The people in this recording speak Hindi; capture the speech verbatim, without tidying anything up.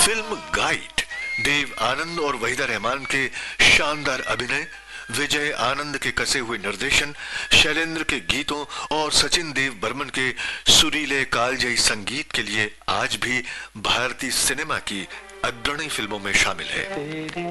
फिल्म गाइड देव आनंद और वहीदा रहमान के शानदार अभिनय, विजय आनंद के कसे हुए निर्देशन, शैलेंद्र के गीतों और सचिन देव बर्मन के सुरीले कालजयी संगीत के लिए आज भी भारतीय सिनेमा की अग्रणी फिल्मों में शामिल है।